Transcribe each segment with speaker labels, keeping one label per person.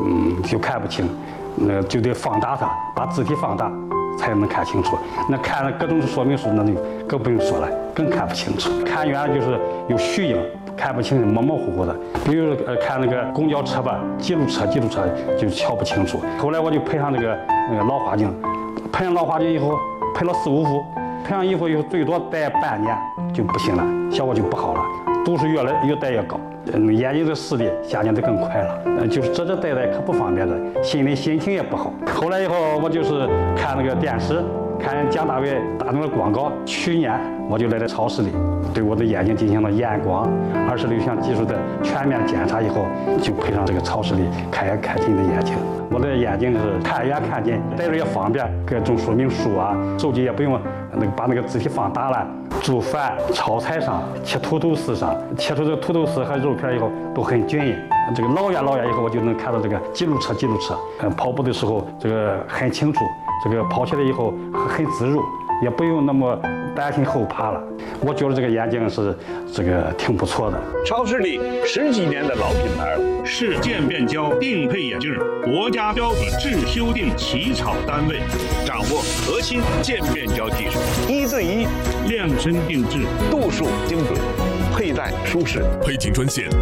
Speaker 1: 就看不清，就得放大它，把字体放大才能看清楚。那看各种说明书那就更不用说了，更看不清楚。看远了就是有虚影，看不清，模模糊糊的。比如看那个公交车吧，记录车就瞧不清楚。后来我就配上那个老花镜，配上老花镜以后，配了4、5副，配上以后最多戴半年就不行了，效果就不好了，度数越戴越高。眼睛的视力下降得更快了，就是这戴可不方便的，心情也不好。后来以后我就是看那个电视，看蒋大为打那个广告。去年我就来到超市里，对我的眼睛进行了验光、26项技术的全面检查以后，就配上这个超市里看远看近的眼镜。我的眼睛是看远看近，带着也方便，各种说明书啊，手机也不用把那个字体放大了。煮饭、炒菜上、切土豆丝上，切出这个土豆丝和肉片以后都很均匀。这个老远以后，我就能看到这个记录车。跑步的时候这个很清楚，这个跑起来以后很自如，也不用那么担心后怕了。我觉得这个眼镜是挺不错的。
Speaker 2: 超视力10几年的老品牌，
Speaker 3: 是渐变焦定配眼镜国家标准制修订起草单位，
Speaker 2: 掌握核心渐变焦技术，1对1
Speaker 3: 量身定制，
Speaker 2: 度数精准，佩戴舒适。
Speaker 4: 配镜专线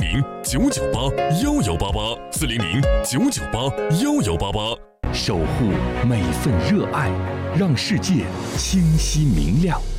Speaker 4: 400-998-1188，400-998-1188。
Speaker 5: 守护每份热爱，让世界清晰明亮。